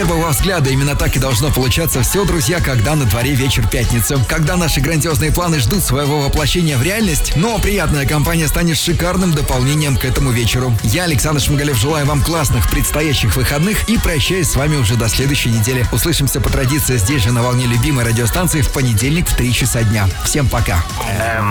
Первого взгляда именно так и должно получаться все, друзья, когда на дворе вечер пятницы. Когда наши грандиозные планы ждут своего воплощения в реальность, но приятная компания станет шикарным дополнением к этому вечеру. Я, Александр Шмыгалев, желаю вам классных предстоящих выходных и прощаюсь с вами уже до следующей недели. Услышимся по традиции здесь же на волне любимой радиостанции в понедельник в 3 часа дня. Всем пока.